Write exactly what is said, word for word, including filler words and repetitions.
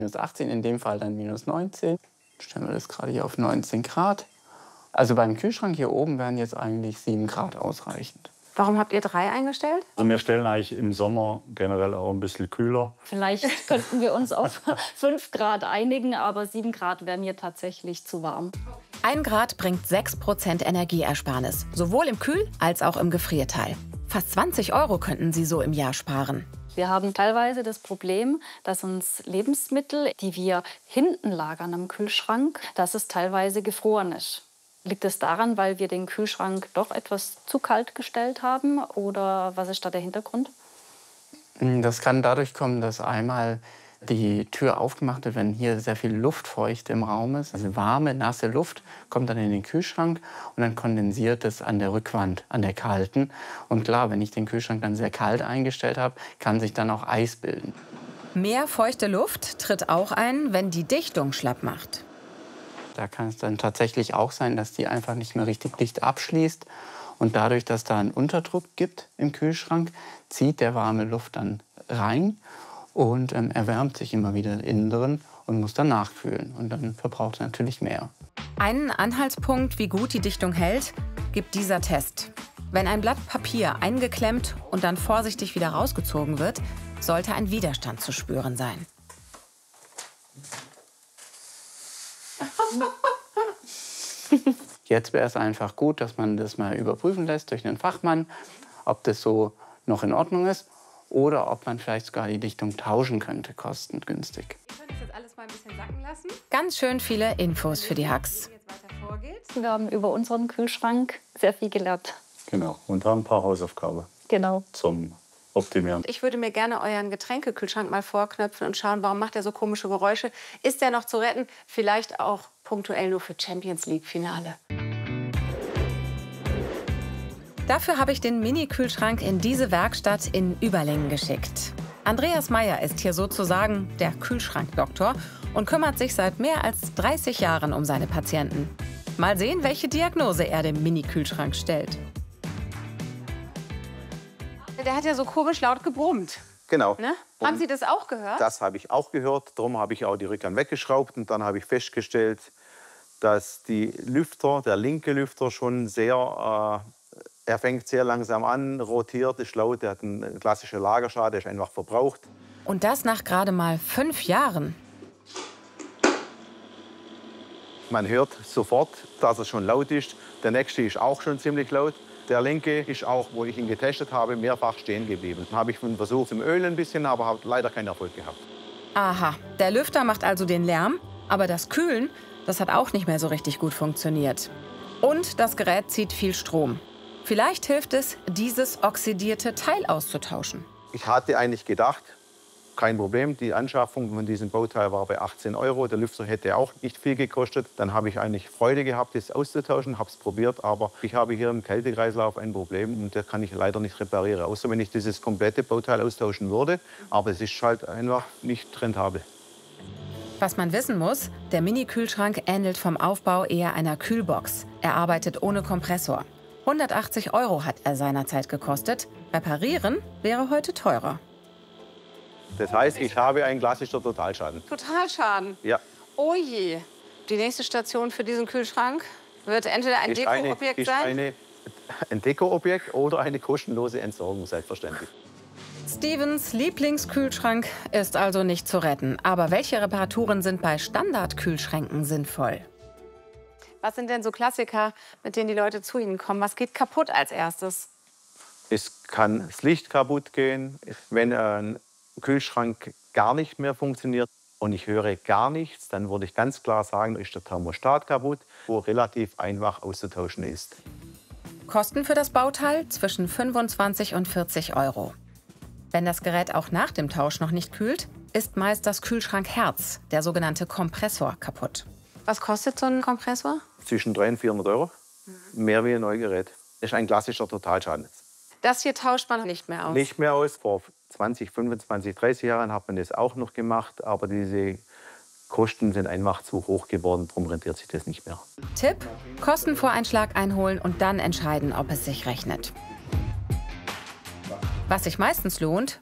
minus achtzehn, in dem Fall dann minus neunzehn. Stellen wir das gerade hier auf neunzehn Grad. Also beim Kühlschrank hier oben wären jetzt eigentlich sieben Grad ausreichend. Warum habt ihr drei eingestellt? Also wir stellen eigentlich im Sommer generell auch ein bisschen kühler. Vielleicht könnten wir uns auf fünf Grad einigen, aber sieben Grad wären mir tatsächlich zu warm. Ein Grad bringt sechs Prozent Energieersparnis, sowohl im Kühl- als auch im Gefrierteil. Fast zwanzig Euro könnten Sie so im Jahr sparen. Wir haben teilweise das Problem, dass uns Lebensmittel, die wir hinten lagern am Kühlschrank, dass es teilweise gefroren ist. Liegt es daran, weil wir den Kühlschrank doch etwas zu kalt gestellt haben? Oder was ist da der Hintergrund? Das kann dadurch kommen, dass einmal die Tür aufgemacht wird, wenn hier sehr viel Luftfeuchte im Raum ist. Also warme, nasse Luft kommt dann in den Kühlschrank und dann kondensiert es an der Rückwand, an der kalten. Und klar, wenn ich den Kühlschrank dann sehr kalt eingestellt habe, kann sich dann auch Eis bilden. Mehr feuchte Luft tritt auch ein, wenn die Dichtung schlapp macht. Da kann es dann tatsächlich auch sein, dass die einfach nicht mehr richtig dicht abschließt. Und dadurch, dass da einen Unterdruck gibt im Kühlschrank, zieht der warme Luft dann rein und ähm, erwärmt sich immer wieder innen drin und muss dann nachkühlen. Und dann verbraucht er natürlich mehr. Einen Anhaltspunkt, wie gut die Dichtung hält, gibt dieser Test. Wenn ein Blatt Papier eingeklemmt und dann vorsichtig wieder rausgezogen wird, sollte ein Widerstand zu spüren sein. Jetzt wäre es einfach gut, dass man das mal überprüfen lässt durch einen Fachmann, ob das so noch in Ordnung ist oder ob man vielleicht sogar die Dichtung tauschen könnte, kostengünstig. Ihr könnt das jetzt alles mal ein bisschen sacken lassen. Ganz schön viele Infos für die Hacks. Wir haben über unseren Kühlschrank sehr viel gelernt. Genau, und haben ein paar Hausaufgaben Genau. zum Optimieren. Ich würde mir gerne euren Getränkekühlschrank mal vorknöpfen und schauen, warum macht er so komische Geräusche. Ist der noch zu retten? Vielleicht auch punktuell nur für Champions League-Finale. Dafür habe ich den Mini-Kühlschrank in diese Werkstatt in Überlingen geschickt. Andreas Meyer ist hier sozusagen der Kühlschrankdoktor und kümmert sich seit mehr als dreißig Jahren um seine Patienten. Mal sehen, welche Diagnose er dem Mini-Kühlschrank stellt. Der hat ja so komisch laut gebrummt. Genau. Ne? Haben Sie das auch gehört? Das habe ich auch gehört. Darum habe ich auch die Rückern weggeschraubt. Und dann habe ich festgestellt, dass die Lüfter, der linke Lüfter schon sehr, äh, er fängt sehr langsam an, rotiert, ist laut. Der hat einen klassischen Lagerschaden, der ist einfach verbraucht. Und das nach gerade mal fünf Jahren. Man hört sofort, dass er schon laut ist. Der nächste ist auch schon ziemlich laut. Der linke ist auch, wo ich ihn getestet habe, mehrfach stehen geblieben. Dann habe ich versucht zum Ölen ein bisschen, aber habe leider keinen Erfolg gehabt. Aha, der Lüfter macht also den Lärm, aber das Kühlen, das hat auch nicht mehr so richtig gut funktioniert. Und das Gerät zieht viel Strom. Vielleicht hilft es, dieses oxidierte Teil auszutauschen. Ich hatte eigentlich gedacht, kein Problem, die Anschaffung von diesem Bauteil war bei achtzehn Euro. Der Lüfter hätte auch nicht viel gekostet. Dann habe ich eigentlich Freude gehabt, das auszutauschen, habe es probiert. Aber ich habe hier im Kältekreislauf ein Problem und das kann ich leider nicht reparieren. Außer wenn ich dieses komplette Bauteil austauschen würde. Aber es ist halt einfach nicht rentabel. Was man wissen muss, der Mini-Kühlschrank ähnelt vom Aufbau eher einer Kühlbox. Er arbeitet ohne Kompressor. hundertachtzig Euro hat er seinerzeit gekostet. Reparieren wäre heute teurer. Das heißt, ich habe einen klassischen Totalschaden. Totalschaden? Ja. Oh je. Die nächste Station für diesen Kühlschrank wird entweder ein Dekoobjekt ist sein. Eine, ein Dekoobjekt oder eine kostenlose Entsorgung, selbstverständlich. Stevens Lieblingskühlschrank ist also nicht zu retten. Aber welche Reparaturen sind bei Standardkühlschränken sinnvoll? Was sind denn so Klassiker, mit denen die Leute zu Ihnen kommen? Was geht kaputt als erstes? Es kann das Licht kaputt gehen, wenn ein Kühlschrank gar nicht mehr funktioniert und ich höre gar nichts, dann würde ich ganz klar sagen, ist der Thermostat kaputt, wo relativ einfach auszutauschen ist. Kosten für das Bauteil zwischen fünfundzwanzig und vierzig Euro. Wenn das Gerät auch nach dem Tausch noch nicht kühlt, ist meist das Kühlschrankherz, der sogenannte Kompressor, kaputt. Was kostet so ein Kompressor? Zwischen dreihundert und vierhundert Euro, mehr wie ein Neugerät. Das ist ein klassischer Totalschaden. Das hier tauscht man nicht mehr aus? Nicht mehr aus. Vor zwanzig, fünfundzwanzig, dreißig Jahren hat man das auch noch gemacht, aber diese Kosten sind einfach zu hoch geworden, darum rentiert sich das nicht mehr. Tipp: Kostenvoreinschlag einholen und dann entscheiden, ob es sich rechnet. Was sich meistens lohnt,